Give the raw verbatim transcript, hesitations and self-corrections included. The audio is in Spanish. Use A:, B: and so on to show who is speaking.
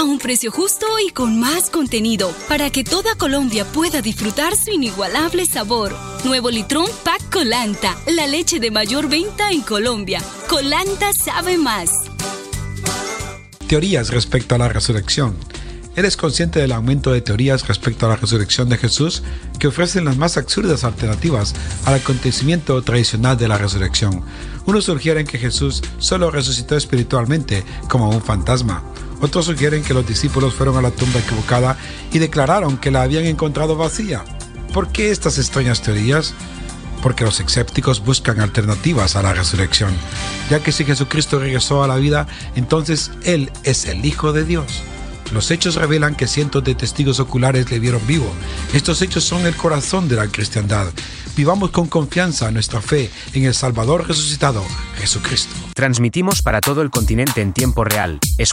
A: a un precio justo y con más contenido, para que toda Colombia pueda disfrutar su inigualable sabor. Nuevo Litrón Pack Colanta, la leche de mayor venta en Colombia. Colanta sabe más.
B: Teorías respecto a la resurrección. ¿Eres consciente del aumento de teorías respecto a la resurrección de Jesús que ofrecen las más absurdas alternativas al acontecimiento tradicional de la resurrección? Unos sugieren que Jesús solo resucitó espiritualmente como un fantasma. Otros sugieren que los discípulos fueron a la tumba equivocada y declararon que la habían encontrado vacía. ¿Por qué estas extrañas teorías? Porque los escépticos buscan alternativas a la resurrección, ya que si Jesucristo regresó a la vida, entonces Él es el Hijo de Dios. Los hechos revelan que cientos de testigos oculares le vieron vivo. Estos hechos son el corazón de la cristiandad. Vivamos con confianza nuestra fe en el Salvador resucitado, Jesucristo.
C: Transmitimos para todo el continente en tiempo real. Escucha